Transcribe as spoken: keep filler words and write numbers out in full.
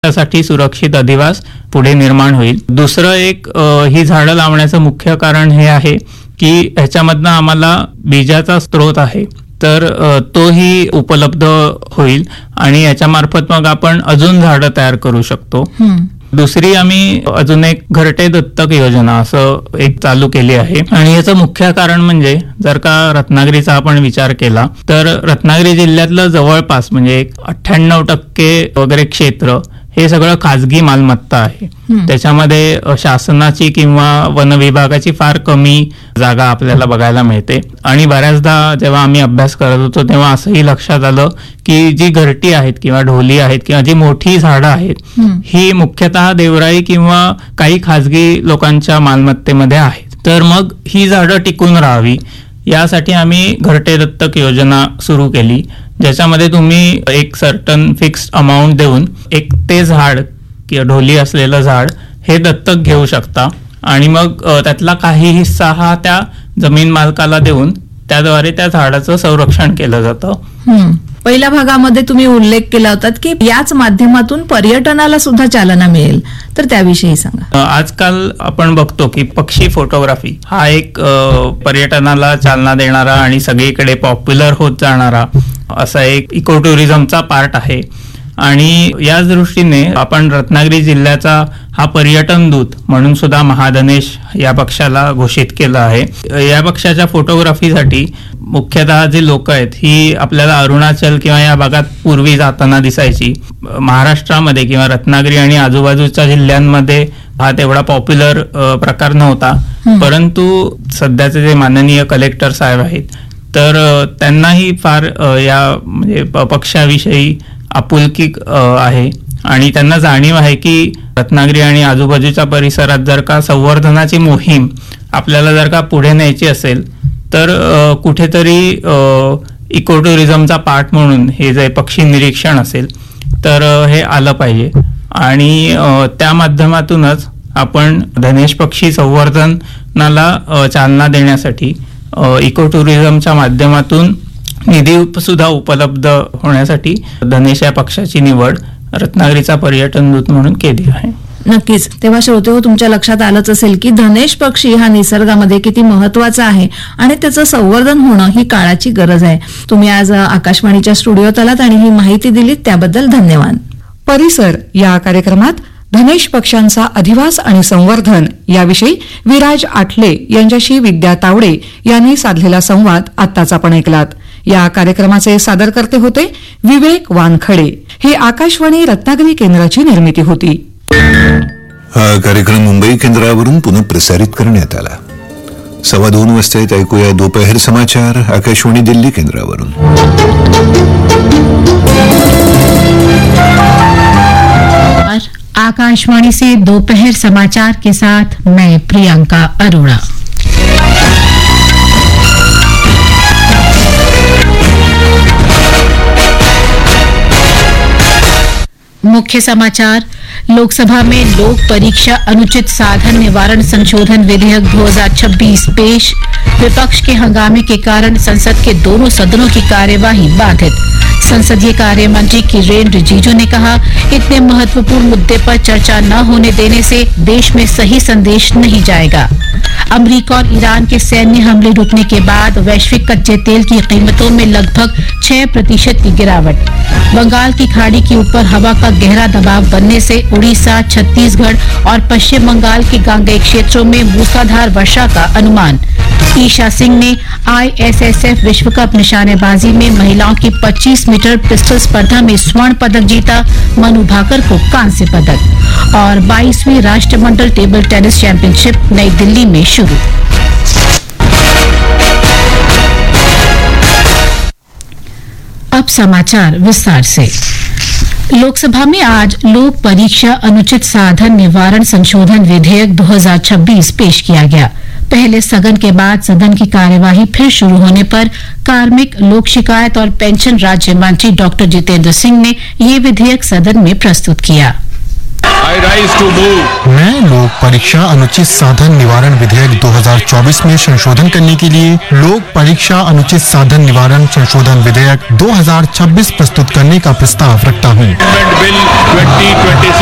साठी सुरक्षित अधिवास पुढे निर्माण होईल. दुसरं एक ही झाडं लावण्याचं मुख्य कारण हे आहे की ह्याच्यामधनं आम्हाला बीजाचा स्रोत आहे तर तोही उपलब्ध होईल आणि याच्यामार्फत मग आपण अजून झाडं तयार करू शकतो. दुसरी आम्ही अजून एक घरटे दत्तक योजना असं एक चालू केली आहे आणि याचं मुख्य कारण म्हणजे जर का रत्नागिरीचा आपण विचार केला तर रत्नागिरी जिल्ह्यातलं जवळपास म्हणजे एक अठ्ठ्याण्णव टक्के वगैरे क्षेत्र हे सगळं खाजगी मालमत्ता आहे. त्याच्यामध्ये शासनाची किंवा वन विभागाची फार कमी जागा आपल्याला बघायला मिळते आणि बऱ्याचदा जेव्हा आम्ही अभ्यास करत होतो तेव्हा असंही लक्षात आलं की जी घरटी आहेत किंवा ढोली आहेत किंवा जी मोठी झाडं आहेत ही मुख्यतः देवराई किंवा काही खाजगी लोकांच्या मालमत्तेमध्ये आहेत. तर मग ही झाडं टिकून राहावी यासाठी आम्ही घरटे दत्तक योजना सुरू केली ज्याच्यामध्ये तुम्ही एक सर्टन फिक्स्ड अमाऊंट देऊन एक ते झाड किंवा ढोली असलेलं झाड हे दत्तक घेऊ शकता आणि मग त्यातला काही हिस्सा हा त्या जमीन मालकाला देऊन त्याद्वारे त्या झाडाचं संरक्षण केलं जातं. पहिल्या भागामध्ये तुम्ही उल्लेख केला होता की याच माध्यमातून पर्यटनाला सुद्धा चालना मिळेल तर त्याविषयी सांगा. आजकाल आपण बघतो की पक्षी फोटोग्राफी हा एक पर्यटनाला चालना देणारा आणि सगळीकडे पॉप्युलर होत जाणारा असा एक इको टुरिझमचा पार्ट आहे आणि याच दृष्टीने आपण रत्नागिरी जिल्ह्याचा हा पर्यटन दूत म्हणून सुद्धा महाधनेश या पक्षाला घोषित केलं आहे. या पक्षाच्या फोटोग्राफीसाठी मुख्यतः जी लोक आहेत ही आपल्याला अरुणाचल किंवा या भागात पूर्वी जाताना दिसायची. महाराष्ट्रामध्ये किंवा रत्नागिरी आणि आजूबाजूच्या जिल्ह्यांमध्ये हा तेवढा पॉप्युलर प्रकार नव्हता परंतु सध्याचे जे माननीय कलेक्टर साहेब आहेत तर त्यांनाही फार या म्हणजे पक्षाविषयी आपुलकी आहे आणि त्यांना जाणीव आहे की रत्नागिरी आणि आजूबाजूच्या परिसरात जर का संवर्धनाची मोहीम आपल्याला जर का पुढे न्यायची असेल तर कुठेतरी इको टुरिझमचा पार्ट म्हणून हे जे पक्षी निरीक्षण असेल तर हे आलं पाहिजे आणि त्या माध्यमातूनच आपण धनेश पक्षी संवर्धनाला चालना देण्यासाठी इको टुरिझमच्या माध्यमातून निधी सुद्धा उपलब्ध होण्यासाठी धनेश या पक्षाची निवड रत्नागिरीचा पर्यटन दूत म्हणून केली आहे. नक्कीच. तेव्हा श्रोते हो तुमच्या लक्षात आलंच असेल की धनेश पक्षी हा निसर्गामध्ये किती महत्वाचा आहे आणि त्याचं संवर्धन होणं ही काळाची गरज आहे. तुम्ही आज आकाशवाणीच्या स्टुडिओत आलात आणि ही माहिती दिलीत त्याबद्दल धन्यवाद. परिसर या कार्यक्रमात धनेश पक्ष्यांचा अधिवास आणि संवर्धन याविषयी विराज आठले यांच्याशी विद्या तावडे यांनी साधलेला संवाद आत्ताच आपण ऐकलात. या कार्यक्रमाचे सादरकर्ते होते विवेक वानखडे. ही आकाशवाणी रत्नागिरी केंद्राची निर्मिती होती. हा कार्यक्रम मुंबई केंद्रावरून पुनः प्रसारित करण्यात आला. सव्वा दोन वाजता ऐकूया दोपहर समाचार आकाशवाणी दिल्ली केंद्रावरून. आकाशवाणी से दोपहर समाचार के साथ मैं प्रियंका अरोड़ा. मुख्य समाचार. लोकसभा में लोक परीक्षा अनुचित साधन निवारण संशोधन विधेयक दो हज़ार छब्बीस पेश. विपक्ष के हंगामे के कारण संसद के दोनों सदनों की कार्यवाही बाधित. संसदीय कार्य मंत्री किरेन रिजिजू ने कहा इतने महत्वपूर्ण मुद्दे पर चर्चा न होने देने से देश में सही संदेश नहीं जाएगा. अमेरिका और ईरान के सैन्य हमले रुकने के बाद वैश्विक कच्चे तेल की कीमतों में लगभग छह प्रतिशत की गिरावट. बंगाल की खाड़ी के ऊपर हवा का गहरा दबाव बनने से उड़ीसा, छत्तीसगढ़ और पश्चिम बंगाल के गांगेय क्षेत्रों में मूसलाधार वर्षा का अनुमान. ईशा सिंह ने आईएसएसएफ विश्व कप निशानेबाजी में महिलाओं की पच्चीस मीटर पिस्टल स्पर्धा में स्वर्ण पदक जीता. मनु भाकर को कांस्य पदक. और बाईसवीं राष्ट्रमंडल टेबल टेनिस चैंपियनशिप नई दिल्ली में शुरू. अब समाचार विस्तार से. लोकसभा में आज लोक परीक्षा अनुचित साधन निवारण संशोधन विधेयक दो हज़ार छब्बीस पेश किया गया. पहले सदन के बाद सदन की कार्यवाही फिर शुरू होने पर कार्मिक, लोक शिकायत और पेंशन राज्य मंत्री डॉक्टर जितेंद्र सिंह ने ये विधेयक सदन में प्रस्तुत KIA. I rise to move. मैं लोक परीक्षा अनुचित साधन निवारण विधेयक दो हज़ार चौबीस में संशोधन करने के लिए लोक परीक्षा अनुचित साधन निवारण संशोधन विधेयक दो हज़ार छब्बीस प्रस्तुत करने का प्रस्ताव रखता हूँ। Amendment Bill twenty twenty-six.